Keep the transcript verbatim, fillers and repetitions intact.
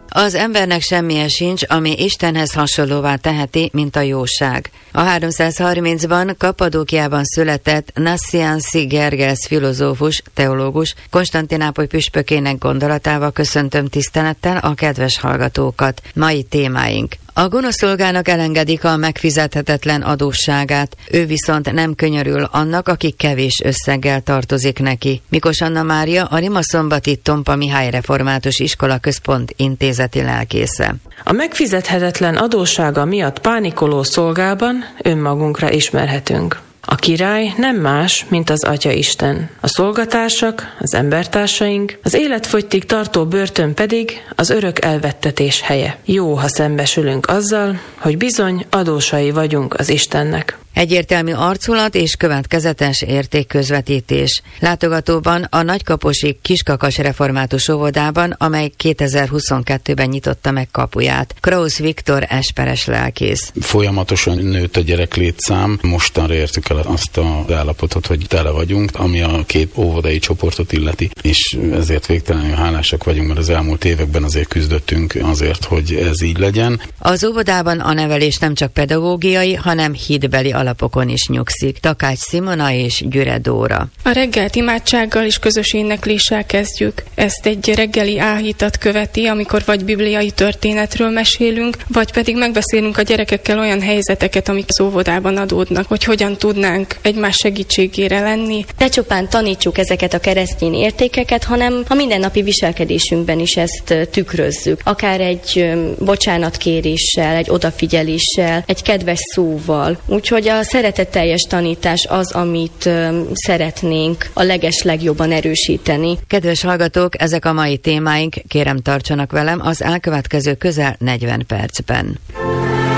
Az embernek semmije sincs, ami Istenhez hasonlóvá teheti, mint a jóság. A háromszázharmincban Kappadókiában született Nassiansi Gergely filozófus, teológus Konstantinápoly püspökének gondolatával köszöntöm tisztelettel a kedves hallgatókat. Mai témáink: a gonosz szolgának elengedik a megfizethetetlen adósságát, ő viszont nem könyörül annak, aki kevés összeggel tartozik neki. Mikos Anna Mária, a Rimaszombatyi Tompa Mihály Református Iskola Központ intézeti lelkésze. A megfizethetetlen adóssága miatt pánikoló szolgában önmagunkra ismerhetünk. A király nem más, mint az Atya Isten. A szolgatársak, az embertársaink, az életfogytig tartó börtön pedig az örök elvettetés helye. Jó, ha szembesülünk azzal, hogy bizony adósai vagyunk az Istennek. Egyértelmű arculat és következetes értékközvetítés. Látogatóban a Nagykaposi Kiskakas Református Óvodában, amely kétezer-huszonkettőben nyitotta meg kapuját. Krausz Viktor esperes lelkész. Folyamatosan nőtt a gyereklétszám, mostanra értük el azt az állapotot, hogy tele vagyunk, ami a két óvodai csoportot illeti, és ezért végtelenül hálásak vagyunk, mert az elmúlt években azért küzdöttünk azért, hogy ez így legyen. Az óvodában a nevelés nem csak pedagógiai, hanem hitbeli alapokon is nyugszik. Takács Szimona és Gyüre Dóra. A reggelt imádsággal és közös énekléssel kezdjük. Ezt egy reggeli áhítat követi, amikor vagy bibliai történetről mesélünk, vagy pedig megbeszélünk a gyerekekkel olyan helyzeteket, amik az óvodában adódnak, hogy hogyan tudnánk egymás segítségére lenni. Ne csupán tanítsuk ezeket a keresztény értékeket, hanem a mindennapi viselkedésünkben is ezt tükrözzük. Akár egy bocsánatkéréssel, egy odafigyeléssel, egy kedves szóval. Úgyhogy a szeretetteljes tanítás az, amit ö, szeretnénk a leges legjobban erősíteni. Kedves hallgatók, ezek a mai témáink, kérem tartsanak velem az elkövetkező közel negyven percben.